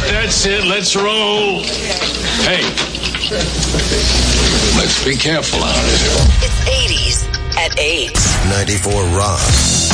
That's it. Let's roll. Hey, let's be careful out here. It's 80s at 8. 94 Rock.